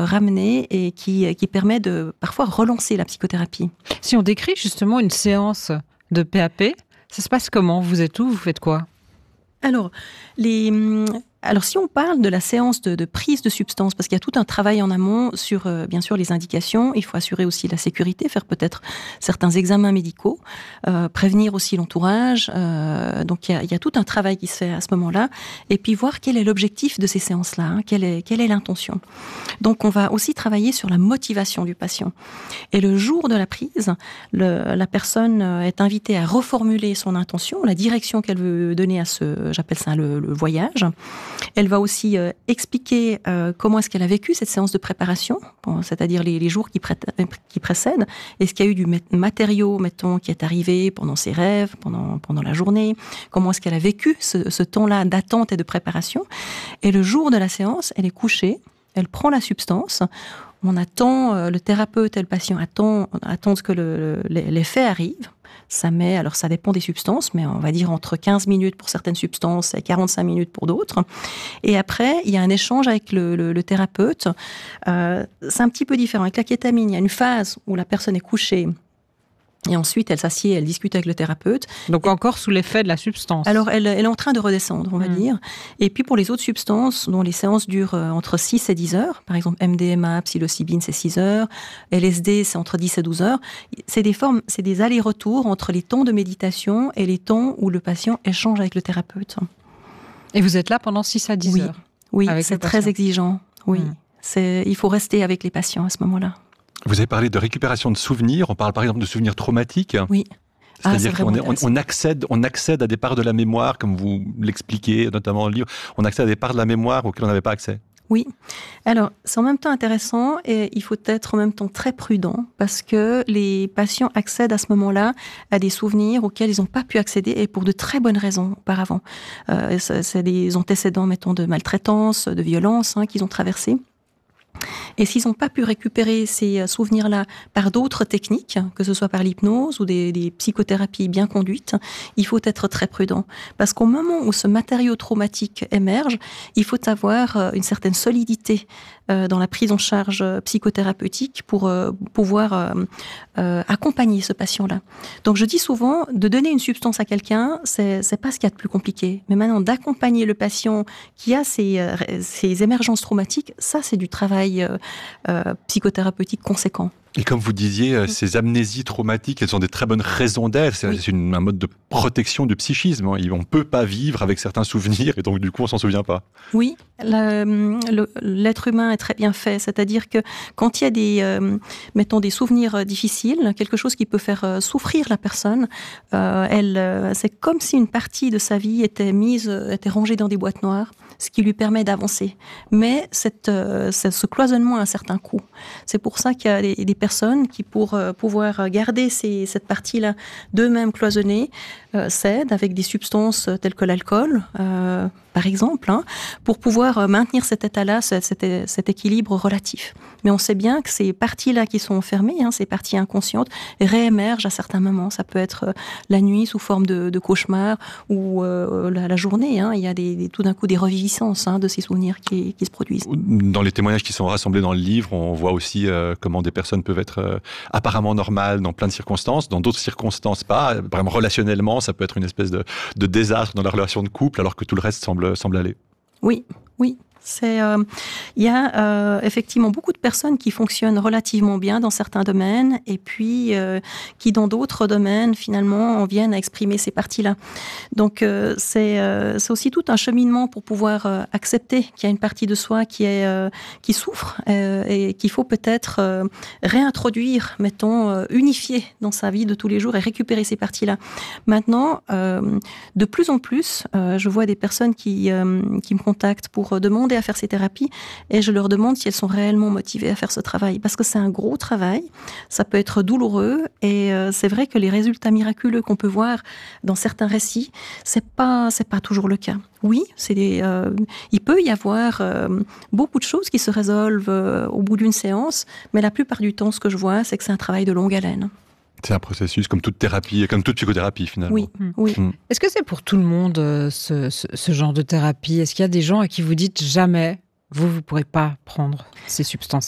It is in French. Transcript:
ramener et qui permet de parfois relancer la psychothérapie. Si on décrit justement une séance de PAP, ça se passe comment ? Vous êtes où ? Vous faites quoi ? Alors, si on parle de la séance de prise de substance, parce qu'il y a tout un travail en amont sur, bien sûr, les indications, il faut assurer aussi la sécurité, faire peut-être certains examens médicaux, prévenir aussi l'entourage. Donc, il y a tout un travail qui se fait à ce moment-là. Et puis, voir quel est l'objectif de ces séances-là, hein, quelle est l'intention. Donc, on va aussi travailler sur la motivation du patient. Et le jour de la prise, la personne est invitée à reformuler son intention, la direction qu'elle veut donner à j'appelle ça le voyage. Elle va aussi expliquer comment est-ce qu'elle a vécu cette séance de préparation, c'est-à-dire les jours qui précèdent. Est-ce qu'il y a eu du matériau, mettons, qui est arrivé pendant ses rêves, pendant la journée. Comment est-ce qu'elle a vécu ce temps-là d'attente et de préparation. Et le jour de la séance, elle est couchée, elle prend la substance. On attend, le thérapeute et le patient attendent que l'effet arrive. Ça dépend des substances, mais on va dire entre 15 minutes pour certaines substances et 45 minutes pour d'autres. Et après, il y a un échange avec le thérapeute. C'est un petit peu différent. Avec la kétamine, il y a une phase où la personne est couchée. Et ensuite, elle s'assied, elle discute avec le thérapeute. Donc encore sous l'effet de la substance. Alors, elle est en train de redescendre, on va dire. Et puis, pour les autres substances, dont les séances durent entre 6 et 10 heures, par exemple, MDMA, psilocybine, c'est 6 heures, LSD, c'est entre 10 et 12 heures, c'est des allers-retours entre les temps de méditation et les temps où le patient échange avec le thérapeute. Et vous êtes là pendant 6 à 10 heures ? Oui, c'est très exigeant. Oui, il faut rester avec les patients à ce moment-là. Vous avez parlé de récupération de souvenirs. On parle par exemple de souvenirs traumatiques. Oui. C'est-à-dire qu'on accède à des parts de la mémoire, comme vous l'expliquez, notamment dans le livre. On accède à des parts de la mémoire auxquelles on n'avait pas accès. Oui. Alors, c'est en même temps intéressant et il faut être en même temps très prudent parce que les patients accèdent à ce moment-là à des souvenirs auxquels ils n'ont pas pu accéder et pour de très bonnes raisons auparavant. C'est des antécédents, mettons, de maltraitance, de violence qu'ils ont traversés. Et s'ils n'ont pas pu récupérer ces souvenirs-là par d'autres techniques, que ce soit par l'hypnose ou des psychothérapies bien conduites, il faut être très prudent. Parce qu'au moment où ce matériau traumatique émerge, il faut avoir une certaine solidité dans la prise en charge psychothérapeutique pour pouvoir accompagner ce patient-là. Donc je dis souvent, de donner une substance à quelqu'un, c'est pas ce qu'il y a de plus compliqué. Mais maintenant, d'accompagner le patient qui a ces émergences traumatiques, ça c'est du travail psychothérapeutique conséquent. Et comme vous disiez, ces amnésies traumatiques, elles ont des très bonnes raisons d'être. C'est un mode de protection du psychisme. On ne peut pas vivre avec certains souvenirs et donc du coup on s'en souvient pas. Oui, l'être humain est très bien fait. C'est-à-dire que quand il y a des souvenirs difficiles, quelque chose qui peut faire souffrir la personne, c'est comme si une partie de sa vie était rangée dans des boîtes noires, ce qui lui permet d'avancer. Mais ce cloisonnement a un certain coût. C'est pour ça qu'il y a des personnes qui, pour pouvoir garder cette partie-là d'eux-mêmes cloisonnée, s'aident avec des substances telles que l'alcool, par exemple, pour pouvoir maintenir cet état-là, cet équilibre relatif. Mais on sait bien que ces parties-là qui sont enfermées, ces parties inconscientes, réémergent à certains moments. Ça peut être la nuit sous forme de cauchemar ou la journée. Il y a tout d'un coup des reviviscences de ces souvenirs qui se produisent. Dans les témoignages qui sont rassemblés dans le livre, on voit aussi comment des personnes peuvent être apparemment normales dans plein de circonstances, dans d'autres circonstances pas. Vraiment relationnellement, ça peut être une espèce de désastre dans la relation de couple, alors que tout le reste semble aller. Oui. Il y a effectivement beaucoup de personnes qui fonctionnent relativement bien dans certains domaines et puis qui dans d'autres domaines finalement viennent à exprimer ces parties-là. Donc c'est aussi tout un cheminement pour pouvoir accepter qu'il y a une partie de soi qui souffre et qu'il faut peut-être réintroduire, mettons, unifier dans sa vie de tous les jours et récupérer ces parties-là. Maintenant, de plus en plus, je vois des personnes qui me contactent pour demander à faire ces thérapies et je leur demande si elles sont réellement motivées à faire ce travail parce que c'est un gros travail, ça peut être douloureux et c'est vrai que les résultats miraculeux qu'on peut voir dans certains récits, c'est pas toujours le cas. Oui, il peut y avoir beaucoup de choses qui se résolvent au bout d'une séance, mais la plupart du temps, ce que je vois, c'est que c'est un travail de longue haleine. C'est un processus comme toute thérapie, comme toute psychothérapie finalement. Oui. Est-ce que c'est pour tout le monde ce genre de thérapie ? Est-ce qu'il y a des gens à qui vous dites jamais, vous ne pourrez pas prendre ces substances ?